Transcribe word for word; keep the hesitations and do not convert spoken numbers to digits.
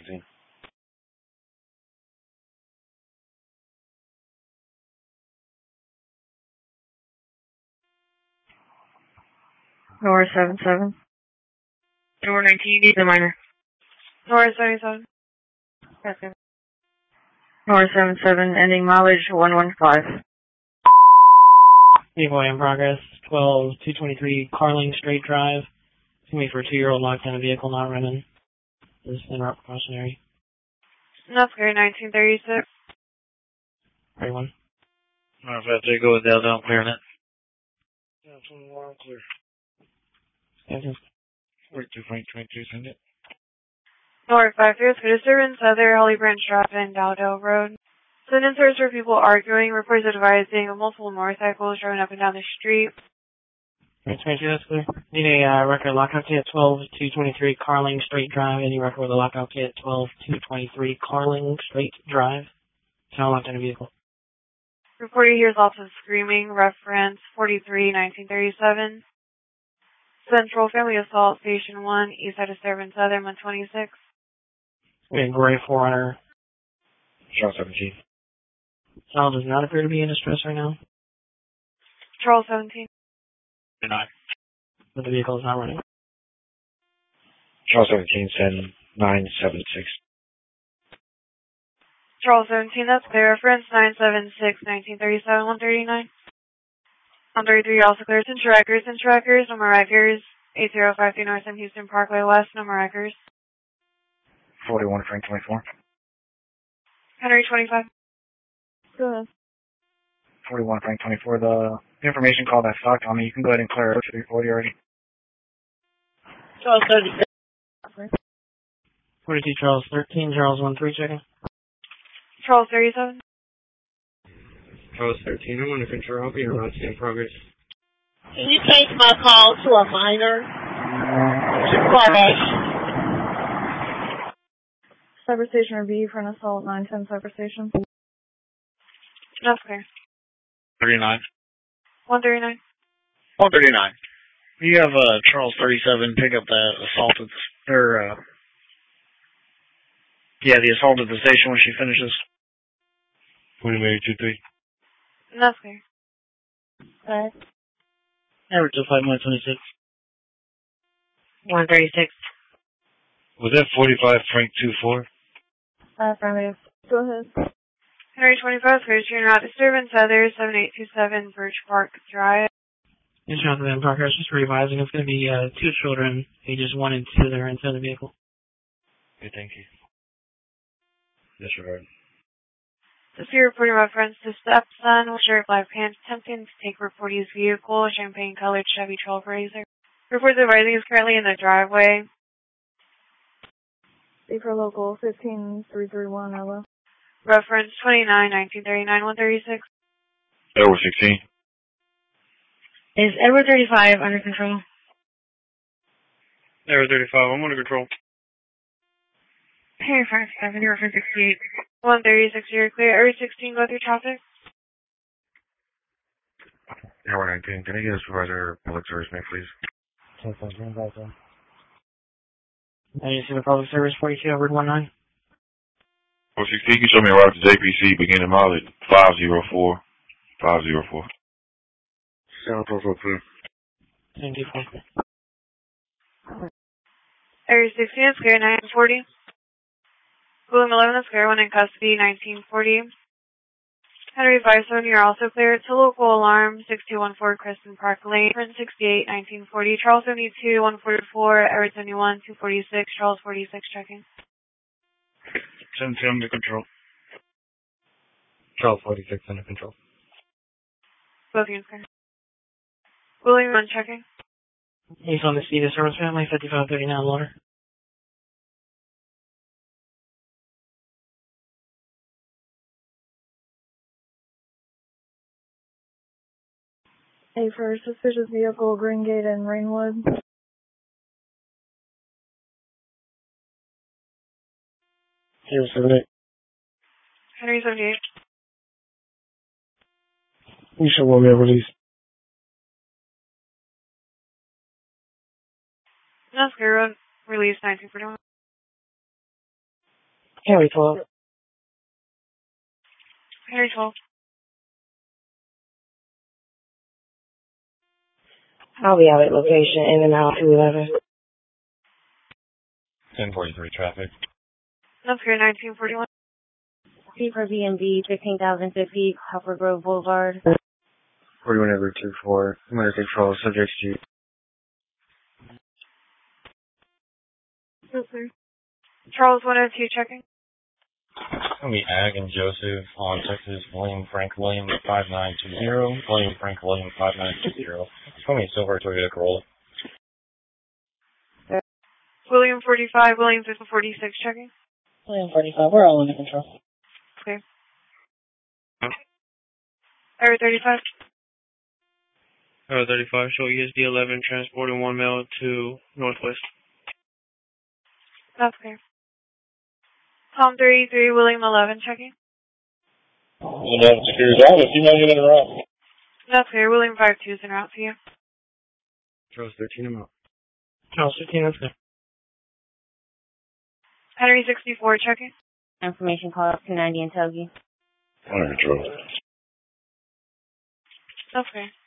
seventeen. Nora seven seven. Nora nineteen, the minor. Nora seventy-seven. Okay. Nora seven seven, ending mileage one one five. Vehicle in progress, twelve two twenty-three, Carling Straight Drive. It's going to be for a two-year-old locked in a vehicle not running. This is interrupt precautionary. That's great, nineteen thirty-six. thirty-one. Matter of fact, they go with downtown clearing it. Yeah, twenty-one, clear. Yeah, forty-two, twenty-two, send it. Nora five three, for disturbance, other Holly Branch Drive and Dowdell Road. Sentencers for people arguing, reports advising of multiple motorcycles driving up and down the street. twenty-two, that's clear. Need a uh, record lockout key at twelve two twenty-three, Carling Straight Drive. Any record with a lockout key at twelve two twenty-three, Carling Straight Drive. Sound locked in a vehicle. Reporter hears lots of screaming, reference forty-three nineteen thirty-seven. Central Family Assault, Station one, East Side Disturbance, Southern one twenty-six. We have Gray four hundred. Charles seventeen. Child does not appear to be in distress right now. Charles seventeen. nine. But the vehicle is not running. Charles seventeen, send nine seven six. Charles seventeen, that's clear. Reference nine seven six nineteen thirty-seven one thirty-nine. one thirty-three also clear. Central Records, Central Records, no more records. eight zero five three North M Houston Parkway West, no more records. forty-one, Frank twenty-four. Henry twenty-five. Go ahead. forty-one, Frank twenty-four. The information call that stocked on me, you can go ahead and clear it three forty already. Charles thirty-six. forty-two, Charles thirteen, Charles one three, checking. Charles thirty-seven. Charles thirteen, I'm under control. I'll be around in progress. Can you change my call to a minor? Crash. Cyber Station review for an assault, nine ten Cyber Station. That's clear. thirty-nine. one thirty-nine. one thirty-nine. You have uh, Charles thirty-seven pick up that assault at the, or, uh, yeah, the assault at the station when she finishes. twenty-eight two three. That's clear. Okay. Average of five twenty-six. one thirty-six. Was that forty-five, Frank two four? Uh, affirmative. Go ahead. Henry twenty-five, clear to not disturbance, other seven eight two seven Birch Park Drive. Insurance in progress, just revising. It's going to be uh, two children, ages one and two, that are inside the vehicle. Okay, thank you. Disregard. The fear reporting reference to stepson with shirt black pants attempting to take reportee's vehicle, champagne colored Chevy Trailblazer. Reports advising is currently in the driveway. For local fifteen three three one Ella. Reference twenty-nine nineteen thirty-nine one thirty-six. Edward sixteen. Is Edward thirty-five under control? Edward thirty-five, I'm under control. Henry five seven, reference sixty-eight. one thirty-six, you're clear. Edward sixteen, go through traffic. Edward nineteen, can I get a supervisor public service man, please? ten seven, I need to see the public service forty-two, Edward one nine. four sixteen, you can show me a route to J P C, beginning mileage five zero four. five zero four. Sound profile clear. Thank you. Edward sixteen, it's clear, nine forty. William eleven, it's clear, one in custody, nineteen forty. Henry five seven, you're also clear. To local alarm, six two one four Crescent Park Lane, Prince sixty-eight, nineteen forty. Charles seventy-two, one forty-four, Edward seventy-one, two forty-six, Charles forty-six, checking. seventeen under control. Charles forty-six under control. Both units clear. William one, checking. He's on the C disturbance family, fifty-five thirty-nine water. A for suspicious vehicle, Greengate and Rainwood. Zero seven eight. Henry seventy-eight. You should want me to release. That's clear, road release nineteen forty-one. Henry twelve. Henry twelve. I'll be out at location in and out two eleven. ten forty-three traffic. That's good, nineteen forty-one. C for B and B, fifteen thousand fifty, Copper Grove Boulevard. forty-one over two four. I'm under control. Subject G. Yes, sir. Charles one oh two checking. It's going to be Ag and Joseph on Texas, William Frank William five nine two zero, William Frank William five nine two zero. It's going to be a silver Toyota Corolla. William forty-five, William fifty forty-six checking. William forty-five, we're all under control. Okay. Area thirty-five. Area thirty-five, show E S D eleven, transporting one male to Northwest. That's clear. Tom thirty-three, William eleven checking. eleven secure zone, if you might get in a route. That's clear. William five two is en route to you. Charles thirteen, I'm out. Charles fifteen, that's good. Henry sixty-four checking. Information call up two ninety in Togi. Under control. That's clear.